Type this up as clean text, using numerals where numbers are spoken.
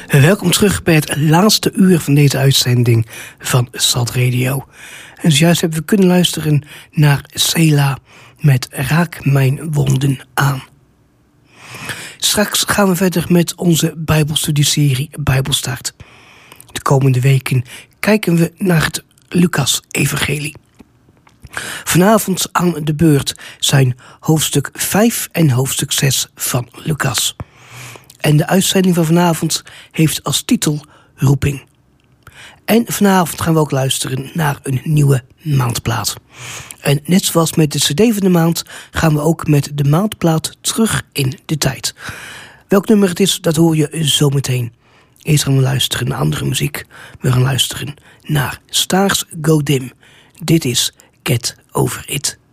Welkom terug bij het laatste uur van deze uitzending van Salt Radio. En zojuist hebben we kunnen luisteren naar Sela met Raak mijn wonden aan. Straks gaan we verder met onze Bijbelstudieserie Bijbelstart. De komende weken kijken we naar het Lucas-evangelie. Vanavond aan de beurt zijn hoofdstuk 5 en hoofdstuk 6 van Lucas. En de uitzending van vanavond heeft als titel Roeping. En vanavond gaan we ook luisteren naar een nieuwe maandplaat. En net zoals met de cd van de maand gaan we ook met de maandplaat terug in de tijd. Welk nummer het is, dat hoor je zometeen. Eerst gaan we luisteren naar andere muziek. We gaan luisteren naar Stars Go Dim. Dit is Get Over It.